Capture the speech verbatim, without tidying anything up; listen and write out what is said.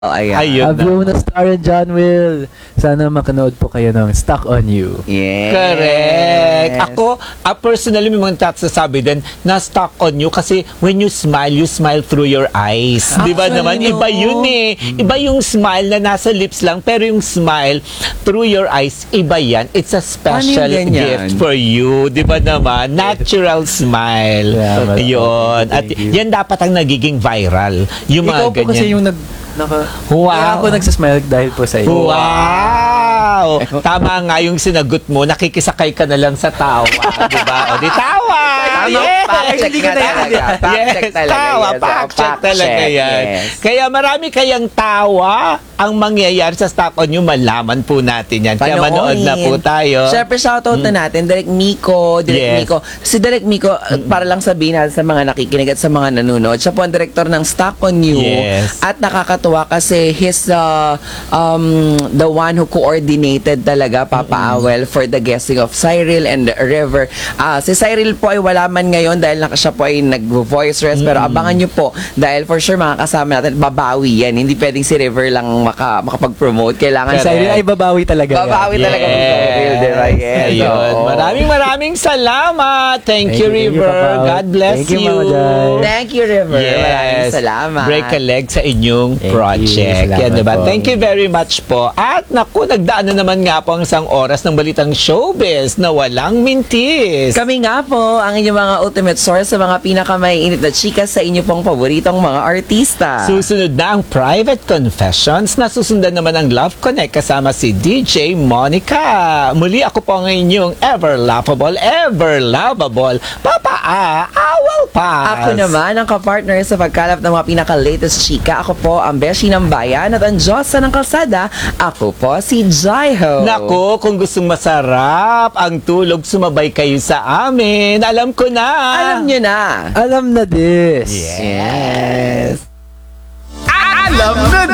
Oh, ayan. Ayun A Blue na Star and John Will. Sana makanood po kayo ng Stuck on You. Yes. Correct. Ako, uh, personally, may mga nagsasabi din na stuck on you kasi when you smile, you smile through your eyes. Di ba Actually, naman? no. Iba yun eh. Iba yung smile na nasa lips lang, pero yung smile through your eyes, iba yan. It's a special Paano yung ganyan? gift for you. Di ba naman? Natural smile. Yeah, but- Yun. At Thank you. yan dapat ang nagiging viral. Yung mga Ikaw po ganyan. kasi yung nag... Naka, Wow. Kaya ako nagsasmile dahil po sa iyo. Wow! Tama nga yung sinagot mo, nakikisakay ka na lang sa tawa, di ba? O di tawa! Tama, Yes! fact check Hindi ko na na talaga. yan. Fact Yes, check talaga. tawa, yes. fact Oh, check fact talaga check, yan. yes. Kaya marami kayang tawa ang mangyayari sa Stop On You, malaman po natin yan. Kaya manood na po tayo. Siyempre, shoutout na natin. Direk Miko, Direk Yes. Miko. Si Direk Miko, para lang sabihin natin sa mga nakikinig at sa mga nanonood, siya po ang director ng Stop On You. Yes. At nakakatuwa kasi he's uh, um, the one who coordinated talaga, Papa Awel, for the guesting of Cyril and River. Ah, si Cyril po ay wala man ngayon dahil naka, siya po ay nag-voice rest, pero abangan nyo po dahil for sure mga kasama natin, babawi yan. Hindi pwedeng si River lang maka, makapag-promote. Kailangan Kasi Correct. ay babawi talaga. yan. babawi talaga si Cyril, di ba? Yes. Ayun. Oo. Maraming maraming salamat. Thank, Thank you, you, thank you, River. Papa. God bless Thank you, you. Mama Jai. Thank you, River. Maraming salamat. Break a leg sa inyong Thank you. project. Salamat Yan, diba? po. Thank you very much po. At naku, nagdaan na naman nga po ang isang oras ng balitang showbiz na walang mintis. Kami nga po, ang inyong mga ultimate source sa mga pinakamaiinit na chika sa inyo pong paboritong mga artista. Susunod na ang Private Confessions na susundan naman ang Love Connect kasama si D J Monica. Muli ako po ang inyong ever laughable, ever lovable, Papa A. Awal Pass. Ako naman ang kapartner sa pagkalap ng mga pinaka-latest chika. Ako po ang Beshi ng Bayan at ang Diyosa ng Kalsada. Ako po si Jaiho. Nako, kung gustong masarap ang tulog, sumabay kayo sa amin. Alam ko na. Alam nyo na. Alam na this. Yes. Alam na